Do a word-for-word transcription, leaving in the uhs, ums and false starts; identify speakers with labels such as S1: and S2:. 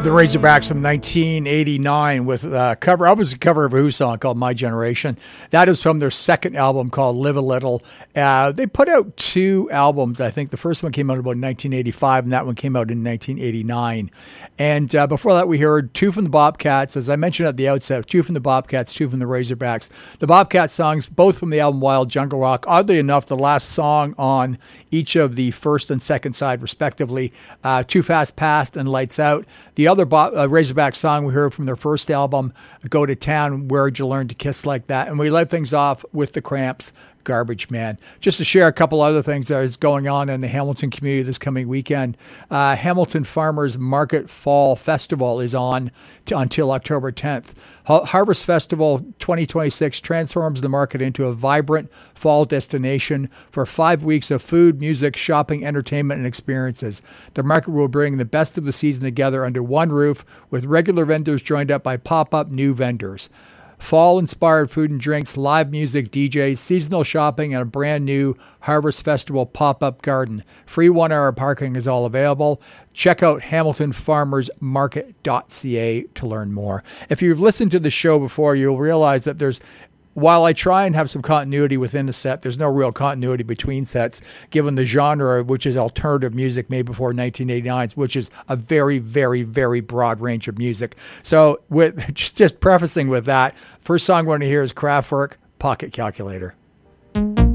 S1: the Razorbacks from nineteen eighty-nine with a cover. I was a cover of a Who song called My Generation. That is from their second album called Live a Little. Uh, they put out two albums. I think the first one came out about nineteen eighty-five, and that one came out in nineteen eighty-nine. And uh, before that, we heard two from the Bobcats. As I mentioned at the outset, two from the Bobcats, two from the Razorbacks. The Bobcat songs, both from the album Wild Jungle Rock. Oddly enough, the last song on each of the first and second side, respectively, uh, Too Fast Past and Lights Out. The other Bob, uh, Razorback song we heard from their first album, Go to Town, Where'd You Learn to Kiss Like That? And we led things off with the Cramps, Garbage Man. Just to share a couple other things that is going on in the Hamilton community this coming weekend. Uh, Hamilton Farmers Market Fall Festival is on to, until October tenth. Harvest Festival twenty twenty-six transforms the market into a vibrant fall destination for five weeks of food, music, shopping, entertainment, and experiences. The market will bring the best of the season together under one roof, with regular vendors joined up by pop-up new vendors. Fall-inspired food and drinks, live music, D Js, seasonal shopping, and a brand new Harvest Festival pop-up garden. Free one-hour parking is all available. Check out hamilton farmers market dot c a to learn more. If you've listened to the show before, you'll realize that there's While I try and have some continuity within the set, there's no real continuity between sets, given the genre, which is alternative music made before nineteen eighty-nine, which is a very, very, very broad range of music. So with just, just prefacing with that, first song we're going to hear is Kraftwerk, Pocket Calculator.